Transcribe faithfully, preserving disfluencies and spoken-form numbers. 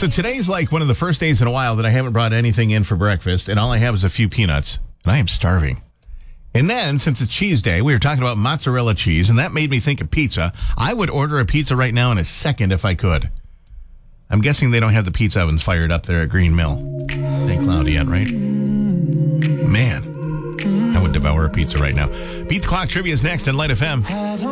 So today's like one of the first days in a while that I haven't brought anything in for breakfast, and all I have is a few peanuts, and I am starving. And then, since it's cheese day, we were talking about mozzarella cheese, and that made me think of pizza. I would order a pizza right now in a second if I could. I'm guessing they don't have the pizza ovens fired up there at Green Mill. Ain't cloudy yet, right? Man, I would devour a pizza right now. Beat the Clock Trivia is next on Light F M.